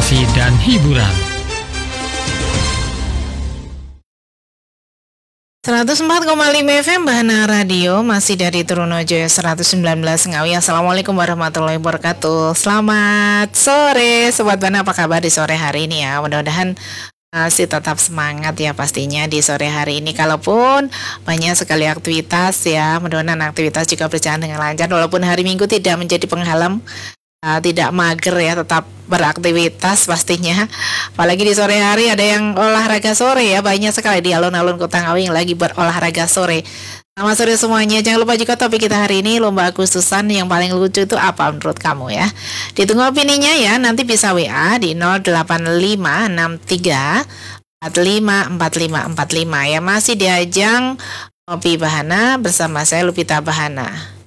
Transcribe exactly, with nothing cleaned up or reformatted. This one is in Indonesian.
inspirasi dan hiburan. seratus empat koma lima F M Bahana Radio, masih dari Trunojoyo seratus sembilan belas Ngawi. Assalamualaikum warahmatullahi wabarakatuh. Selamat sore Sobat Bahana, apa kabar di sore hari ini ya? Mudah-mudahan masih tetap semangat ya pastinya di sore hari ini. Kalaupun banyak sekali aktivitas ya, mudah-mudahan aktivitas juga berjalan dengan lancar. Walaupun hari Minggu tidak menjadi penghalang, uh, tidak mager ya, tetap beraktivitas pastinya. Apalagi di sore hari ada yang olahraga sore ya, banyak sekali di alun-alun Kota Ngawi yang lagi berolahraga sore. Selamat sore semuanya. Jangan lupa juga topik kita hari ini, lomba Agustusan yang paling lucu itu apa menurut kamu ya? Ditunggu opininya ya, nanti bisa W A di nol delapan lima enam tiga empat lima empat lima empat lima ya. Masih di ajang Ngopi Bahana bersama saya Lupita Bahana.